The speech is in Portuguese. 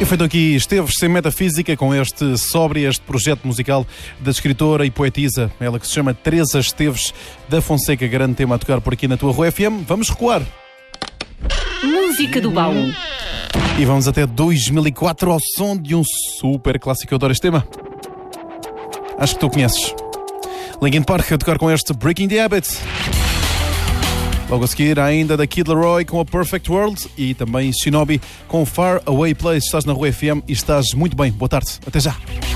E feito aqui Esteves sem metafísica com este Sóbria, este projeto musical da escritora e poetisa, ela que se chama Teresa Esteves da Fonseca, grande tema a tocar por aqui na tua Rua FM. Vamos recuar. Música do baú. E vamos até 2004 ao som de um super clássico. Eu adoro este tema. Acho que tu conheces. Linkin Park a tocar com este Breaking the Habit. Logo a seguir ainda da Kid Laroi com a Perfect World e também Shinobi com Far Away Place. Estás na Rua FM e estás muito bem. Boa tarde. Até já.